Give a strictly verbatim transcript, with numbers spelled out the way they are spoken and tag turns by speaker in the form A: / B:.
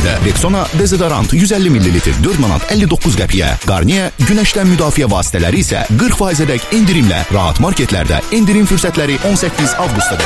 A: marketlərdə. Rexona dezodorant yüz əlli millilitr dörd manat əlli doqquz qəpiyə. Garnier günəşdən müdafiə vasitələri isə qırx faizədək endirimlə. Rahat marketlərdə endirim fürsətləri on səkkiz avqustdadır.